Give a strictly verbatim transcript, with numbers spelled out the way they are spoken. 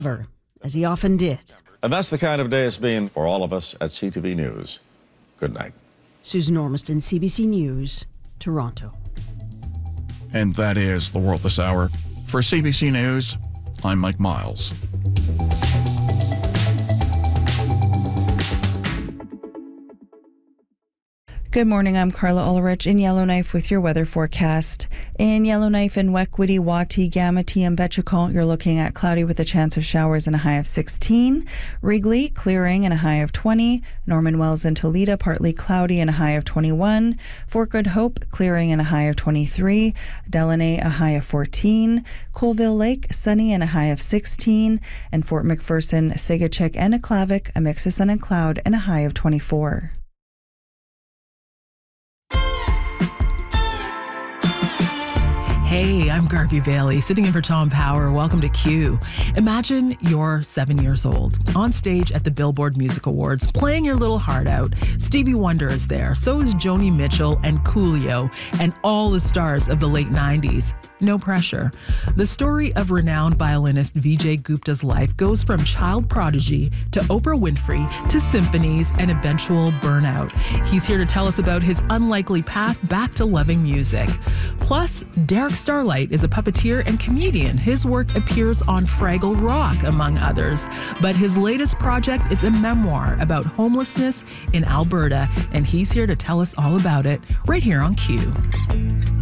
as he often did. And that's the kind of day it's been for all of us at C T V News. Good night. Susan Ormiston, C B C News, Toronto. And that is the World This Hour. For C B C News, I'm Mike Miles. Good morning, I'm Carla Ulrich in Yellowknife with your weather forecast. In Yellowknife and Wekwitty, Wati, Gamity, and Betchacont, you're looking at cloudy with a chance of showers and a high of sixteen. Wrigley, clearing and a high of twenty. Norman Wells and Toledo, partly cloudy and a high of twenty-one. Fort Good Hope, clearing and a high of twenty-three. Delaney, a high of fourteen. Colville Lake, sunny and a high of sixteen. And Fort McPherson, Sigachek, and Aklavik, a mix of sun and cloud and a high of twenty-four. Hey, I'm Garvey Bailey, sitting in for Tom Power. Welcome to Q. Imagine you're seven years old, on stage at the Billboard Music Awards, playing your little heart out. Stevie Wonder is there, so is Joni Mitchell and Coolio, and all the stars of the late nineties. No pressure. The story of renowned violinist Vijay Gupta's life goes from child prodigy to Oprah Winfrey to symphonies and eventual burnout. He's here to tell us about his unlikely path back to loving music. Plus, Derek Starlight is a puppeteer and comedian. His work appears on Fraggle Rock, among others. But his latest project is a memoir about homelessness in Alberta, and he's here to tell us all about it right here on Q.